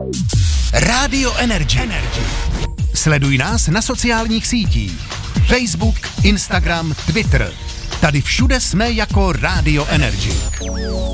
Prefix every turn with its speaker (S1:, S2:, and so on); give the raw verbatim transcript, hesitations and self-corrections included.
S1: Rádio Energy. Energy. Sleduj nás na sociálních sítích. Facebook, Instagram, Twitter. Tady všude jsme jako Rádio Energy.